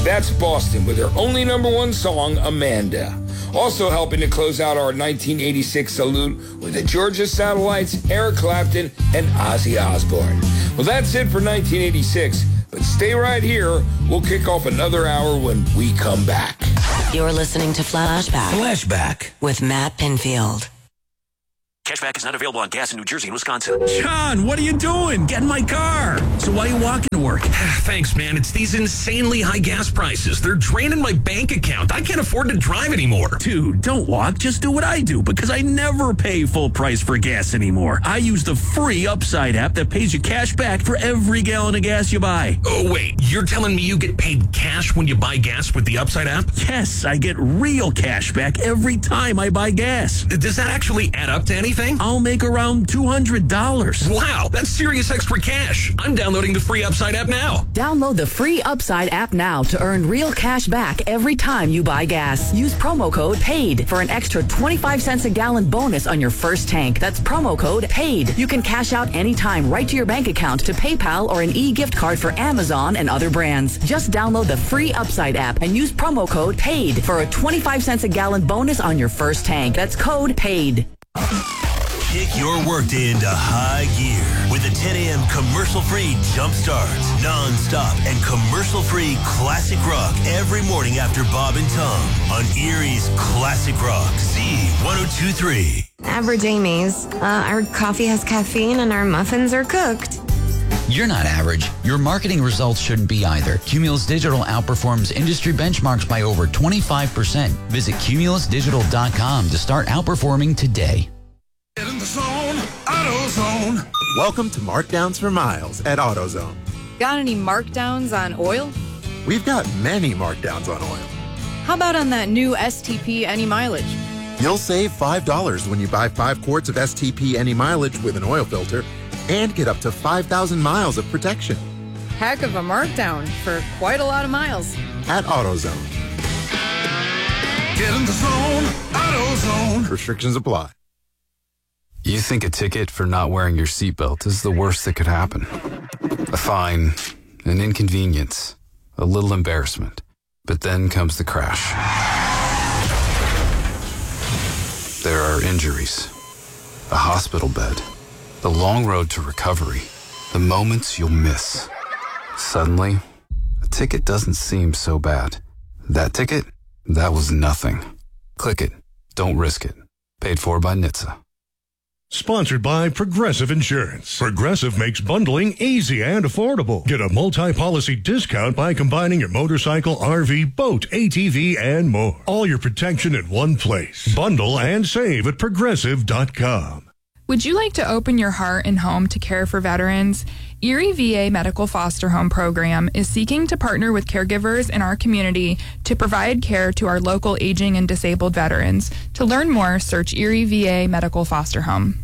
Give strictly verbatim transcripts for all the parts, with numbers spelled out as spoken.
That's Boston with their only number one song, Amanda. Also helping to close out our nineteen eighty-six salute with the Georgia Satellites, Eric Clapton, and Ozzy Osbourne. Well, that's it for nineteen eighty-six, but stay right here. We'll kick off another hour when we come back. You're listening to Flashback. Flashback. With Matt Pinfield. Cashback is not available on gas in New Jersey and Wisconsin. John, what are you doing? Get in my car. So why are you walking to work? Thanks, man. It's these insanely high gas prices. They're draining my bank account. I can't afford to drive anymore. Dude, don't walk. Just do what I do, because I never pay full price for gas anymore. I use the free Upside app that pays you cash back for every gallon of gas you buy. Oh, wait. You're telling me you get paid cash when you buy gas with the Upside app? Yes, I get real cash back every time I buy gas. Does that actually add up to anything? I'll make around two hundred dollars. Wow, that's serious extra cash. I'm downloading the free Upside app now. Download the free Upside app now to earn real cash back every time you buy gas. Use promo code PAID for an extra twenty-five cents a gallon bonus on your first tank. That's promo code PAID. You can cash out anytime right to your bank account, to PayPal, or an e-gift card for Amazon and other brands. Just download the free Upside app and use promo code PAID for a twenty-five cents a gallon bonus on your first tank. That's code PAID. Kick your workday into high gear with a ten a.m. commercial-free jump starts, non-stop, and commercial-free classic rock every morning after Bob and Tom on Erie's Classic Rock, Z one oh two three. Average Amy's. Uh, our coffee has caffeine and our muffins are cooked. You're not average. Your marketing results shouldn't be either. Cumulus Digital outperforms industry benchmarks by over twenty-five percent. Visit cumulus digital dot com to start outperforming today. Get in the zone, AutoZone. Welcome to Markdowns for Miles at AutoZone. Got any markdowns on oil? We've got many markdowns on oil. How about on that new S T P Any Mileage? You'll save five dollars when you buy five quarts of S T P Any Mileage with an oil filter and get up to five thousand miles of protection. Heck of a markdown for quite a lot of miles. At AutoZone. Get in the zone, AutoZone. Restrictions apply. You think a ticket for not wearing your seatbelt is the worst that could happen. A fine, an inconvenience, a little embarrassment. But then comes the crash. There are injuries, a hospital bed, the long road to recovery, the moments you'll miss. Suddenly, a ticket doesn't seem so bad. That ticket, that was nothing. Click it. Don't risk it. Paid for by N H T S A. Sponsored by Progressive Insurance. Progressive makes bundling easy and affordable. Get a multi-policy discount by combining your motorcycle, R V, boat, A T V, and more. All your protection in one place. Bundle and save at progressive dot com. Would you like to open your heart and home to care for veterans? Erie V A Medical Foster Home Program is seeking to partner with caregivers in our community to provide care to our local aging and disabled veterans. To learn more, search Erie V A Medical Foster Home.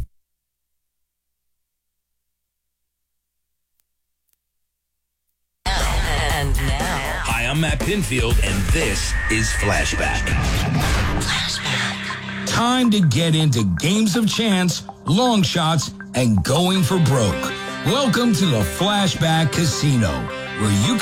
And now. Hi, I'm Matt Pinfield, and this is Flashback. Flashback. Time to get into games of chance, long shots, and going for broke. Welcome to the Flashback Casino, where you